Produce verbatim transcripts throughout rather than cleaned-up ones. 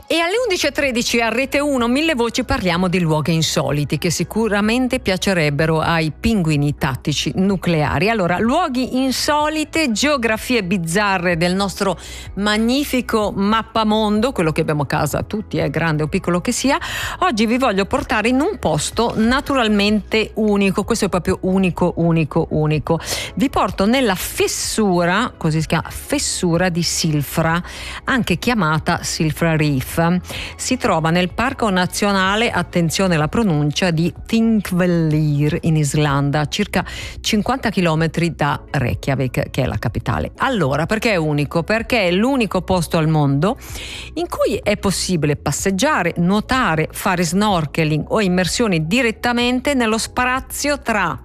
E alle undici e tredici a Rete uno Mille Voci parliamo di luoghi insoliti che sicuramente piacerebbero ai pinguini tattici nucleari. Allora, luoghi insolite, geografie bizzarre del nostro magnifico mappamondo, quello che abbiamo a casa tutti, è grande o piccolo che sia. Oggi vi voglio portare in un posto naturalmente unico, questo è proprio unico, unico, unico. Vi porto nella fessura, così si chiama, fessura di Silfra, anche chiamata Silfra Reef. Si trova nel parco nazionale, attenzione alla pronuncia, di Thingvellir in Islanda, circa cinquanta chilometri da Reykjavik, che è la capitale. Allora, perché è unico? Perché è l'unico posto al mondo in cui è possibile passeggiare, nuotare, fare snorkeling o immersioni direttamente nello spazio tra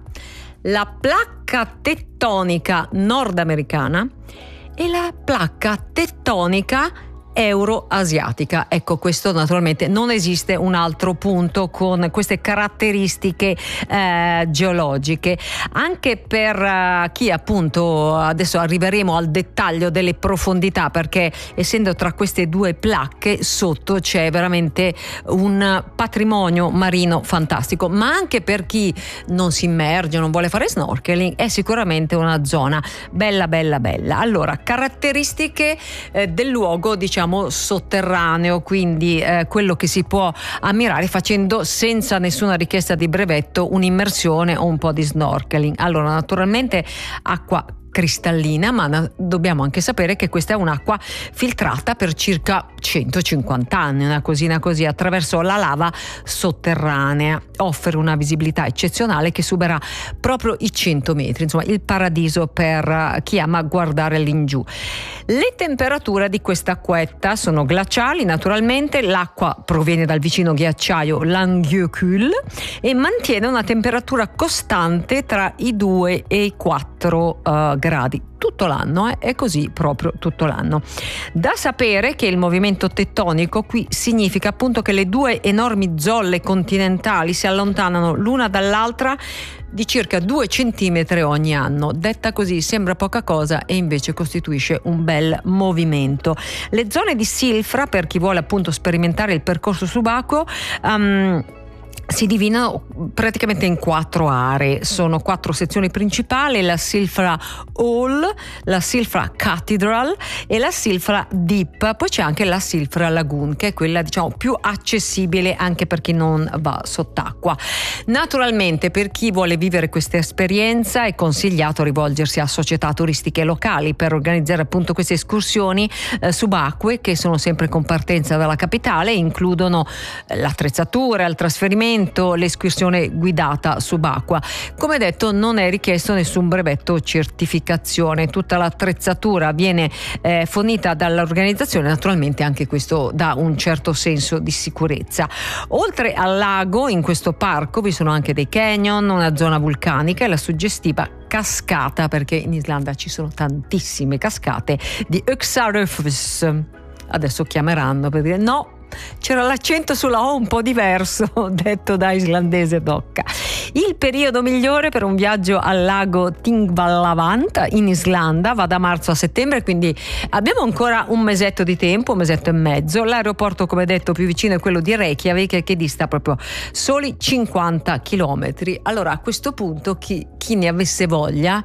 la placca tettonica nordamericana e la placca tettonica euroasiatica. Ecco, questo naturalmente non esiste un altro punto con queste caratteristiche eh, geologiche, anche per uh, chi appunto, adesso arriveremo al dettaglio delle profondità, perché essendo tra queste due placche sotto c'è veramente un patrimonio marino fantastico, ma anche per chi non si immerge, non vuole fare snorkeling, è sicuramente una zona bella bella bella. Allora, caratteristiche eh, del luogo, diciamo sotterraneo, quindi eh, quello che si può ammirare facendo senza nessuna richiesta di brevetto un'immersione o un po' di snorkeling. Allora, naturalmente acqua cristallina, ma na- dobbiamo anche sapere che questa è un'acqua filtrata per circa centocinquanta anni, una cosina così, attraverso la lava sotterranea. Offre una visibilità eccezionale che supera proprio i cento metri, insomma il paradiso per chi ama guardare all'ingiù. Le temperature di questa acquetta sono glaciali, naturalmente. L'acqua proviene dal vicino ghiacciaio Langjökull e mantiene una temperatura costante tra i due e i quattro uh, gradi tutto l'anno, eh? È così proprio tutto l'anno. Da sapere che il movimento tettonico qui significa appunto che le due enormi zolle continentali si allontanano l'una dall'altra di circa due centimetri ogni anno. Detta così sembra poca cosa e invece costituisce un bel movimento. Le zone di Silfra, per chi vuole appunto sperimentare il percorso subacqueo, um, si dividono praticamente in quattro aree. Sono quattro sezioni principali: la Silfra Hall, la Silfra Cathedral e la Silfra Deep. Poi c'è anche la Silfra Lagoon, che è quella diciamo più accessibile anche per chi non va sott'acqua. Naturalmente, per chi vuole vivere questa esperienza è consigliato rivolgersi a società turistiche locali per organizzare appunto queste escursioni eh, subacquee, che sono sempre con partenza dalla capitale e includono l'attrezzatura, il trasferimento, l'escursione guidata subacquea. Come detto, non è richiesto nessun brevetto o certificazione, tutta l'attrezzatura viene eh, fornita dall'organizzazione, naturalmente anche questo dà un certo senso di sicurezza. Oltre al lago, in questo parco vi sono anche dei canyon, una zona vulcanica e la suggestiva cascata, perché in Islanda ci sono tantissime cascate, di Öxaröfs. Adesso chiameranno per dire no, c'era l'accento sulla O un po' diverso, detto da islandese docca. Il periodo migliore per un viaggio al lago Thingvellavant in Islanda va da marzo a settembre, quindi abbiamo ancora un mesetto di tempo, un mesetto e mezzo. L'aeroporto, come detto, più vicino è quello di Reykjavik, che dista proprio soli cinquanta chilometri. Allora, a questo punto chi, chi ne avesse voglia,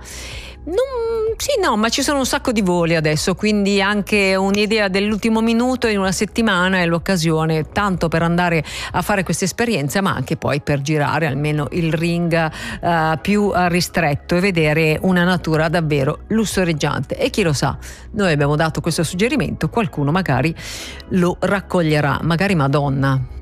non, sì no, ma ci sono un sacco di voli adesso, quindi anche un'idea dell'ultimo minuto in una settimana è l'occasione tanto per andare a fare questa esperienza, ma anche poi per girare almeno il ring uh, più ristretto e vedere una natura davvero lussureggiante. E chi lo sa, noi abbiamo dato questo suggerimento, qualcuno magari lo raccoglierà, magari Madonna.